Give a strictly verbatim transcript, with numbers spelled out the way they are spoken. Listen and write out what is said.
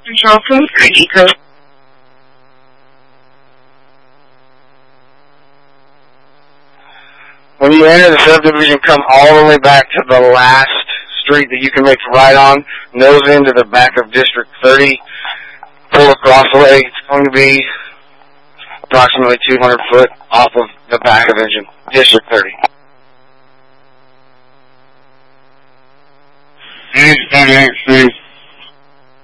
Control code for Eco. When you enter the subdivision, come all the way back to the last street that you can make a right on, nose into the back of District thirty, pull across the way. It's going to be approximately two hundred foot off of the back of engine, District thirty. Engine thirty-eight,